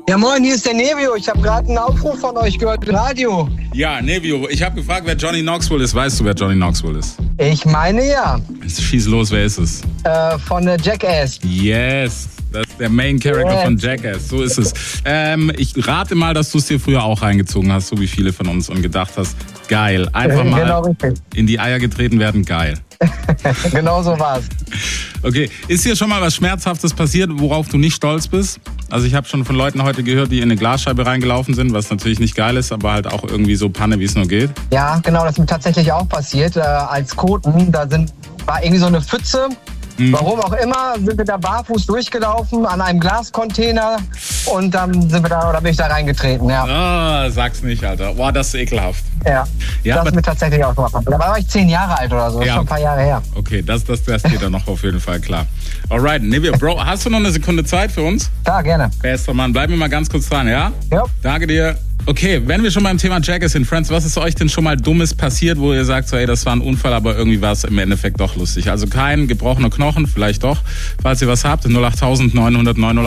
Ja moin, hier ist der Nevio. Ich habe gerade einen Aufruf von euch gehört im Radio. Ja, Nevio, ich habe gefragt, wer Johnny Knoxville ist. Weißt du, wer Johnny Knoxville ist? Ich meine ja. Schieß los, wer ist es? Von Jackass. Yes, das ist der Main Character von Jackass. So ist es. Ich rate mal, dass du es dir früher auch reingezogen hast, so wie viele von uns, und gedacht hast, geil, einfach mal genau in die Eier getreten werden, geil. Genau so war's. Okay, ist hier schon mal was Schmerzhaftes passiert, worauf du nicht stolz bist? Also ich habe schon von Leuten heute gehört, die in eine Glasscheibe reingelaufen sind, was natürlich nicht geil ist, aber halt auch irgendwie so Panne, wie es nur geht. Ja, genau, das ist mir tatsächlich auch passiert. Als Koten, war irgendwie so eine Pfütze. Warum auch immer, sind wir da barfuß durchgelaufen an einem Glascontainer und dann bin ich da reingetreten, ja. Oh, sag's nicht, Alter. Boah, das ist ekelhaft. Ja, das ist mir tatsächlich auch gemacht. Da war ich 10 Jahre alt oder so, schon ein paar Jahre her. Okay, das geht dann noch auf jeden Fall klar. Alright, Nevio, Bro, hast du noch eine Sekunde Zeit für uns? Ja, gerne. Bester Mann, bleib mir mal ganz kurz dran, ja? Ja. Danke dir. Okay, wenn wir schon beim Thema Jackass sind, Friends, was ist euch denn schon mal Dummes passiert, wo ihr sagt, so, ey, das war ein Unfall, aber irgendwie war es im Endeffekt doch lustig? Also kein gebrochener Knochen, vielleicht doch. Falls ihr was habt, 08900 908